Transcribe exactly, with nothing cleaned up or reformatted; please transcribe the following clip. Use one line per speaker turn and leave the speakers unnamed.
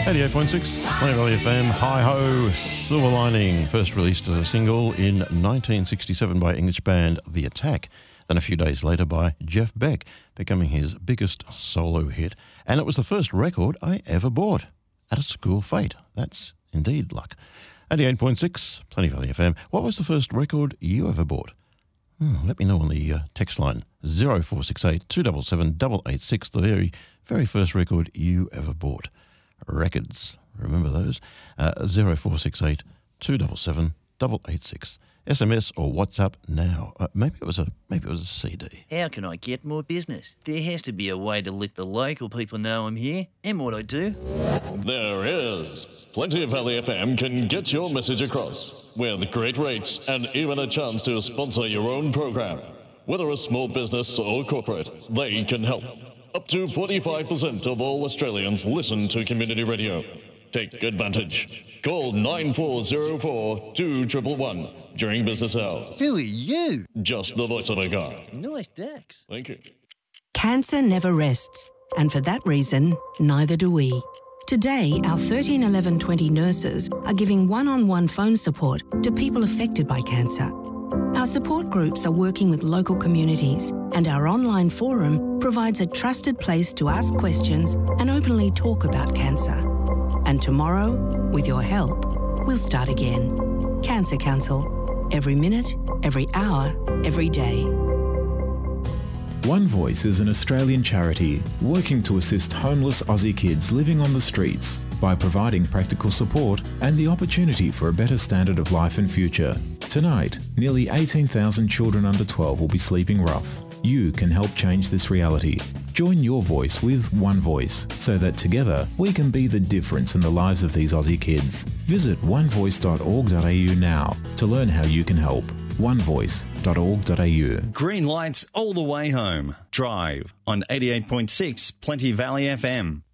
eighty-eight point six, Plain Valley F M, Hi-Ho, Silver Lining, first released as a single in nineteen sixty-seven by English band The Attack, then a few days later by Jeff Beck, becoming his biggest solo hit. And it was the first record I ever bought at a school fete. That's indeed luck. eighty-eight point six, Plain Valley F M. What was the first record you ever bought? Hmm, let me know on the uh, text line, zero four six eight, two seven seven, eight eight six, the very, very first record you ever bought. Records, remember those? Uh, zero four six eight, two seven seven, eight eight six. S M S or WhatsApp now. Uh, maybe it was a maybe it was a C D.
How can I get more business? There has to be a way to let the local people know I'm here and what I do.
There is. Plenty Valley F M can get your message across with great rates and even a chance to sponsor your own program. Whether a small business or corporate, they can help. Up to forty-five percent of all Australians listen to community radio. Take advantage. Call nine four zero four, two one one one during business hours.
Who are you?
Just the voice of a guy.
Nice Dax.
Thank you.
Cancer never rests, and for that reason, neither do we. Today, our thirteen eleven twenty nurses are giving one-on-one phone support to people affected by cancer. Our support groups are working with local communities, and our online forum provides a trusted place to ask questions and openly talk about cancer. And tomorrow, with your help, we'll start again. Cancer Council. Every minute, every hour, every day.
One Voice is an Australian charity working to assist homeless Aussie kids living on the streets by providing practical support and the opportunity for a better standard of life and future. Tonight, nearly eighteen thousand children under twelve will be sleeping rough. You can help change this reality. Join your voice with One Voice so that together we can be the difference in the lives of these Aussie kids. Visit one voice dot org dot a u now to learn how you can help. one voice dot org dot a u.
Green lights all the way home. Drive on eighty-eight point six Plenty Valley F M.